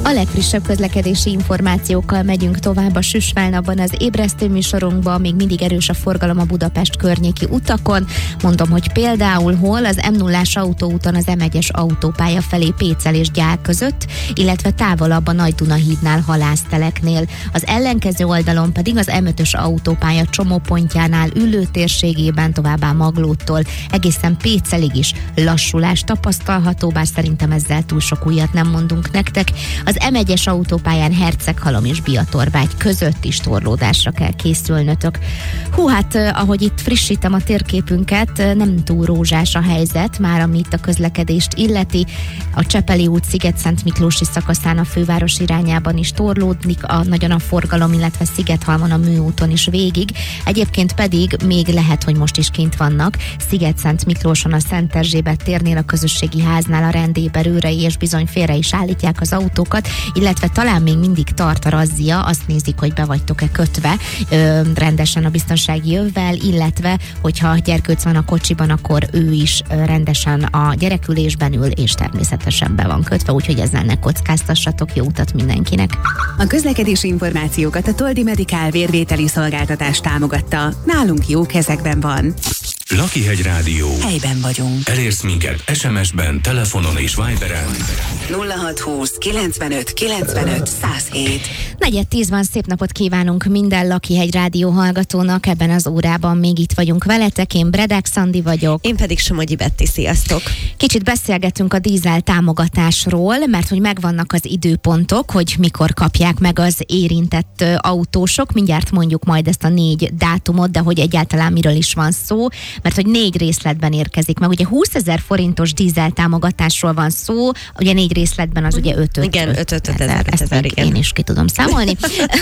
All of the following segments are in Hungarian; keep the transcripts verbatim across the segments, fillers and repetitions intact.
A legfrissebb közlekedési információkkal megyünk tovább a Süsválnapban az ébresztő műsorunkban. Még mindig erős a forgalom a Budapest környéki utakon. Mondom, hogy például hol az em nullás autóúton az em egyes autópálya felé Pécel és Gyál között, illetve távolabb a Nagy-Duna hídnál Halászteleknél. Az ellenkező oldalon pedig az em ötös autópálya csomópontjánál Üllő térségében, továbbá Maglódtól egészen Pécelig is lassulás tapasztalható, bár szerintem ezzel túl sok újat nem mondunk nektek. Az em egyes autópályán Herceghalom és Biatorbágy között is torlódásra kell készülnötök. Hú, hát ahogy itt frissítem a térképünket, nem túl rózsás a helyzet, már ami itt a közlekedést illeti. A Csepeli út Sziget-Szent Miklósi szakaszán a főváros irányában is torlódik a, nagyon a forgalom, illetve Szigethalmon a Műúton is végig. Egyébként pedig még lehet, hogy most is kint vannak Sziget-Szent Miklóson a Szent Erzsébet térnél, a közösségi háznál a rendéber őrei, és bizony félre is állítják az autókat, illetve talán még mindig tart a razzia, azt nézik, hogy be vagytok-e kötve ö, rendesen a biztonsági övvel, illetve hogyha gyerkőc van a kocsiban, akkor ő is ö, rendesen a gyerekülésben ül, és természetesen be van kötve, úgyhogy ezzel ne kockáztassatok, jó utat mindenkinek. A közlekedési információkat a Toldi Medical vérvételi szolgáltatás támogatta. Nálunk jó kezekben van. Lakihegy Rádió. Helyben vagyunk. Elérsz minket es em es-ben, telefonon és Viberen. nulla hat húsz kilencvenöt kilencvenöt száz hét. Negyed tízban szép napot kívánunk minden Lakihegy Rádió hallgatónak. Ebben az órában még itt vagyunk veletek. Én Bredák Szandi vagyok. Én pedig Somogyi Betti, sziasztok! Kicsit beszélgetünk a dízel támogatásról, mert hogy megvannak az időpontok, hogy mikor kapják meg az érintett autósok. Mindjárt mondjuk majd ezt a négy dátumot, de hogy egyáltalán miről is van szó, mert hogy négy részletben érkezik meg. Ugye húszezer forintos dízel támogatásról van szó, ugye négy részletben az ugye öt Igen, öt öt ezer, ezt meg én is ki tudom számolni.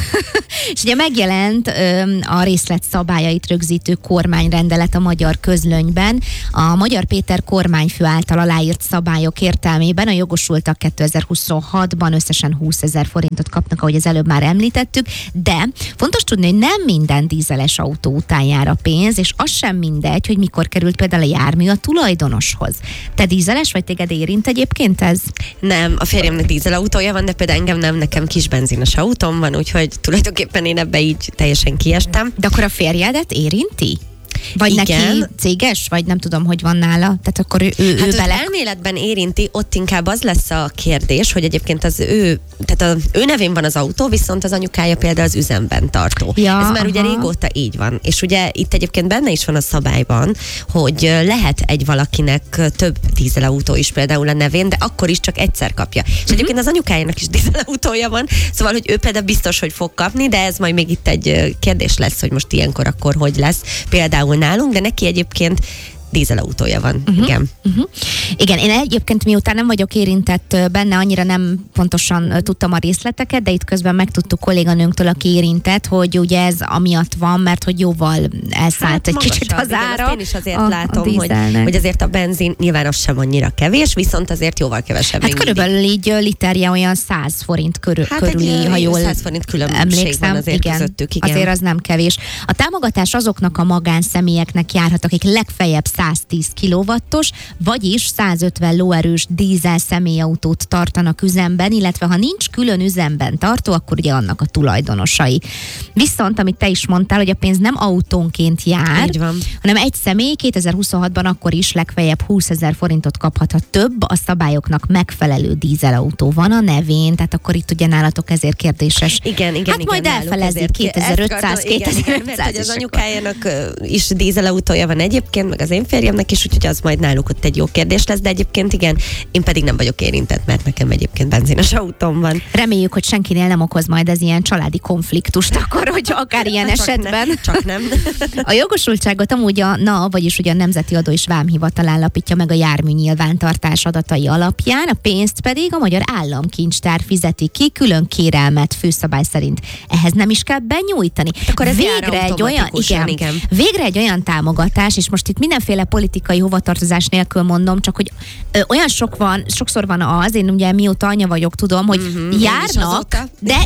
És ugye megjelent ö, a részlet szabályait rögzítő kormányrendelet a Magyar Közlönyben. A Magyar Péter kormányfő által aláírt szabályok értelmében a jogosultak kétezer-huszonhatban összesen húszezer forintot kapnak, ahogy az előbb már említettük, de fontos tudni, hogy nem minden dízeles autó után jár a pénz, és az sem mindegy, hogy mikor került például a jármű a tulajdonoshoz. Te dízeles vagy, téged érint egyébként ez? Nem, a férjemnek dízelautója van, de például engem nem, nekem kis benzines autóm van, úgyhogy tulajdonképpen én ebbe így teljesen kiestem. De akkor a férjedet érinti? Vagy igen. Neki céges, vagy nem tudom, hogy van nála, tehát akkor ő, ő, hát ő bele... elméletben érinti, ott inkább az lesz a kérdés, hogy egyébként az ő, tehát az ő nevén van az autó, viszont az anyukája például az üzemben tartó. Ja, Ez már aha. ugye régóta így van. És ugye itt egyébként benne is van a szabályban, hogy lehet egy valakinek több dízelautó is például a nevén, de akkor is csak egyszer kapja. És uh-huh. egyébként az anyukájának is dízelautója van, szóval, hogy ő például biztos, hogy fog kapni, de ez majd még itt egy kérdés lesz, hogy most ilyenkor akkor hogy lesz. Például nálunk, de neki egyébként dízelautója van, uh-huh. igen. Uh-huh. Igen, én egyébként miután nem vagyok érintett benne, annyira nem pontosan tudtam a részleteket, de itt közben megtudtuk kolléganőnktől, aki érintett, hogy ugye ez amiatt van, mert hogy jóval elszállt hát, egy kicsit az ára. Igen, én is azért a, látom, a hogy, hogy azért a benzin nyilván az sem annyira kevés, viszont azért jóval kevesebb. Hát körülbelül így literje olyan száz forint körül, hát körüli, egy, ha jól száz forint különbség emlékszem, van azért igen, közöttük, igen. Azért az nem kevés. A támogatás azoknak a magánszemélyeknek járhat, akik legfeljebb száztíz kilowattos, vagyis százötven lóerős dízel személyautót tartanak üzemben, illetve ha nincs külön üzemben tartó, akkor ugye annak a tulajdonosai. Viszont, amit te is mondtál, hogy a pénz nem autónként jár, hanem egy személy kétezer-huszonhatban akkor is legfeljebb húszezer forintot kaphat, ha több a szabályoknak megfelelő dízelautó van a nevén, tehát akkor itt ugye nálatok ezért kérdéses. Igen, igen, hát igen, majd elfelezik kétezer-ötszáz, kétezer-ötszáz. Mert hogy az anyukájának is dízelautója van egyébként, meg az én férjemnek is, úgyhogy az majd náluk ott egy jó kérdés lesz, de egyébként igen, én pedig nem vagyok érintett, mert nekem egyébként benzines autóm van. Reméljük, hogy senkinél nem okoz majd ez ilyen családi konfliktust, akkor, hogy akár ilyen csak esetben. Nem, csak nem. A jogosultságot amúgy a NA, vagyis ugye a Nemzeti Adó és Vámhivatal állapítja meg a jármű nyilvántartás adatai alapján, a pénzt pedig a Magyar Államkincstár fizeti ki, külön kérelmet főszabály szerint ehhez nem is kell benyújtani. Akkor ez végre egy olyan, igen, igen. végre egy olyan támogatás, és most itt mindenféle politikai hovatartozás nélkül mondom, csak hogy ö, olyan sok van, sokszor van az, én ugye mióta anya vagyok, tudom, hogy mm-hmm, járnak, de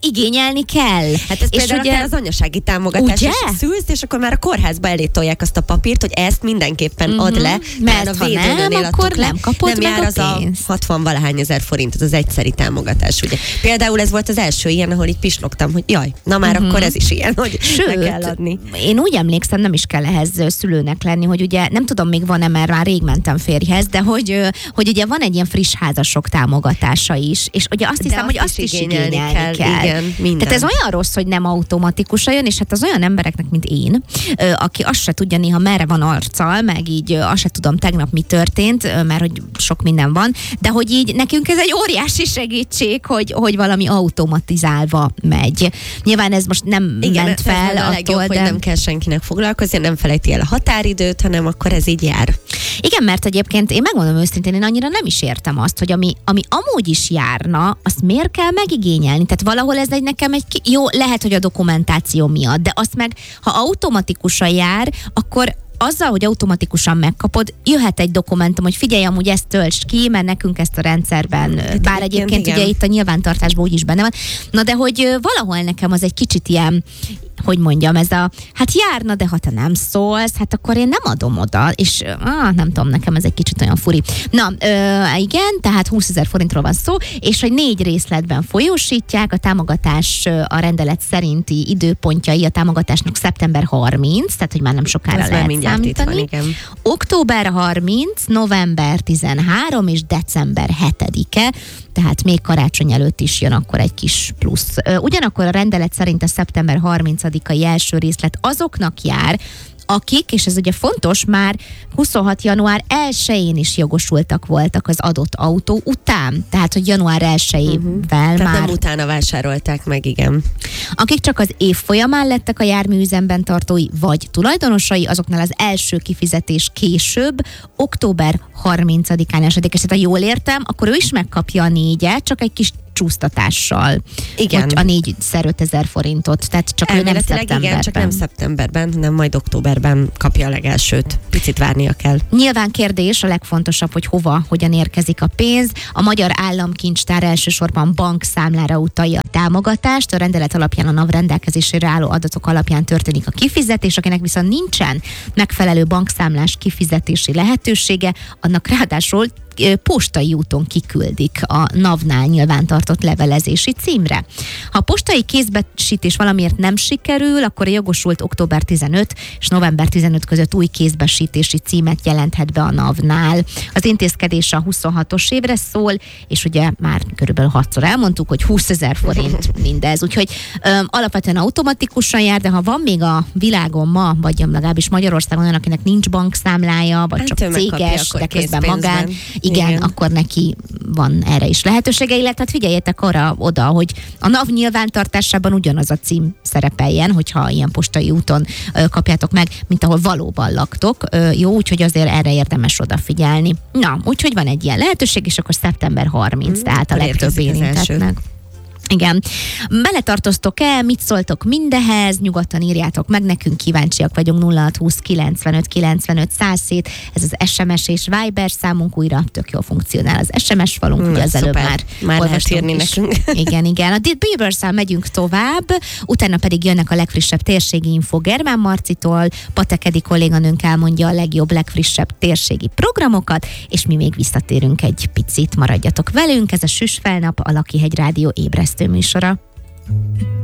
igényelni kell. Hát ez és például ugye az anyasági támogatás, ugye? és szülsz, és akkor már a kórházba elé tolják azt a papírt, hogy ezt mindenképpen uh-huh. ad le, mert a ha védőnőnél nem, akkor le, nem kapod nem meg jár a az a pénzt. hatvan-valahány ezer forint, az az egyszeri támogatás, ugye. Például ez volt az első ilyen, ahol így pislogtam, hogy jaj, na már uh-huh. akkor ez is ilyen, hogy Sőt, le kell adni. Én úgy emlékszem, nem is kell ehhez szülőnek lenni, hogy ugye nem tudom, még van-e, mert már rég mentem férjhez, de hogy, hogy ugye van egy ilyen friss házasok támogatása is, és ugye azt De hiszem, azt hogy azt is is igényelni igényelni kell, kell. igen, minden. Tehát ez olyan rossz, hogy nem automatikusan jön, és hát az olyan embereknek, mint én, aki azt se tudja néha merre van arccal, meg így azt se tudom tegnap mi történt, mert hogy sok minden van, de hogy így nekünk ez egy óriási segítség, hogy, hogy valami automatizálva megy. Nyilván ez most nem Igen, ment fel a attól, legjobb, de... hogy nem kell senkinek foglalkozni, nem felejti el a határidőt, hanem akkor ez így jár. Igen, mert egyébként én megmondom őszintén, én annyira nem is értem azt, hogy ami, ami amúgy is járna, azt miért kell megigényelni? Tehát valahol ez egy nekem egy... Ki... Jó, lehet, hogy a dokumentáció miatt, de azt meg, ha automatikusan jár, akkor azzal, hogy automatikusan megkapod, jöhet egy dokumentum, hogy figyelj, amúgy ezt töltsd ki, mert nekünk ezt a rendszerben, hát bár igen, egyébként igen. ugye itt a nyilvántartásban úgyis benne van. Na de hogy valahol nekem az egy kicsit ilyen, hogy mondjam, ez a, hát járna, de ha te nem szólsz, hát akkor én nem adom oda, és ah, nem tudom, nekem ez egy kicsit olyan furi. Na, ö, igen, tehát húszezer forintról van szó, és hogy négy részletben folyósítják, a támogatás a rendelet szerinti időpontjai a támogatásnak szeptember harmincadika, tehát hogy már nem sokára Ez lehet már mindjárt itt van, számítani. igen. Október harmincadika, november tizenharmadika és december hetedike, tehát még karácsony előtt is jön akkor egy kis plusz. Ugyanakkor a rendelet szerint a szeptember harmincadikai első részlet azoknak jár, akik, és ez ugye fontos, már huszonhat január elsején is jogosultak voltak az adott autó után. Tehát, hogy január elsejével uh-huh. Tehát már... nem utána vásárolták meg, igen. Akik csak az év folyamán lettek a jármű üzemben tartói vagy tulajdonosai, azoknál az első kifizetés később, október harmincadikán esedékes. Tehát ha jól értem, akkor ő is megkapja a négyet, csak egy kis csúsztatással. Igen. Hogy a négyszer ötezer forintot, tehát csak ő nem Elméletileg szeptemberben. igen, csak nem szeptemberben, hanem majd októberben kapja a legelsőt. Picit várnia kell. Nyilván kérdés, a legfontosabb, hogy hova, hogyan érkezik a pénz. A Magyar Államkincstár elsősorban bankszámlára utalja a támogatást, a rendelet alapján a NAV rendelkezésére álló adatok alapján történik a kifizetés, akinek viszont nincsen megfelelő bankszámlás kifizetési lehetősége, annak ráadásul postai úton kiküldik a NAV-nál nyilvántartott levelezési címre. Ha a postai kézbesítés valamiért nem sikerül, akkor a jogosult október tizenötödike és november tizenötödike között új kézbesítési címet jelenthet be a NAV-nál. Az intézkedés a huszonhatos évre szól, és ugye már körülbelül hatszor elmondtuk, hogy húszezer forint mindez. Úgyhogy öm, alapvetően automatikusan jár, de ha van még a világon ma, vagy legalábbis Magyarországon olyan, akinek nincs bankszámlája, vagy Hát csak ő megkapja céges, de akkor közben készpénzben. magán, igen, Igen. akkor neki van erre is lehetősége, illetve hát figyeljetek arra oda, hogy a NAV nyilvántartásában ugyanaz a cím szerepeljen, hogyha ilyen postai úton ö, kapjátok meg, mint ahol valóban laktok. Ö, jó, úgyhogy azért erre érdemes odafigyelni. Na, úgyhogy van egy ilyen lehetőség, és akkor szeptember harmincadika, Mm, tehát a akkor legtöbb érkezik az első. érintettnek. Igen. Beletartoztok-e, mit szóltok mindehez? Nyugodtan írjátok meg, nekünk kíváncsiak vagyunk. Nulla hat húsz kilencvenöt kilencvenöt száz hét, ez az es em es és Viber számunk, újra tök jól funkcionál az es em es falunk, ugye az előbb szuper. már, Már lehet olvastunk írni is. nekünk. Igen, igen. A Bieber-szál megyünk tovább, utána pedig jönnek a legfrissebb térségi info Germán Marcitól, Patekedi kolléganőnk elmondja a legjobb, legfrissebb térségi programokat, és mi még visszatérünk egy picit, maradjatok velünk, ez a Süsfelnap, a Lakihegy Rádió ébresztő műsora.